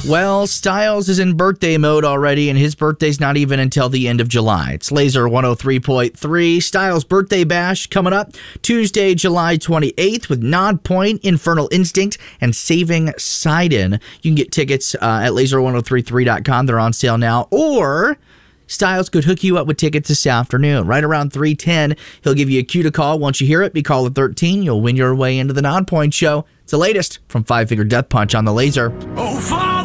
Well, Styles is in birthday mode already, and his birthday's not even until the end of July. It's Laser 103.3. Styles' birthday bash coming up Tuesday, July 28th with Nod Point, Infernal Instinct, and Saving Sidon. You can get tickets at laser1033.com. They're on sale now. Or Styles could hook you up with tickets this afternoon. Right around 3:10, he'll give you a cue to call. Once you hear it, be caller 13. You'll win your way into the Nod Point show. It's the latest from Five Finger Death Punch on the Laser. Oh, Father!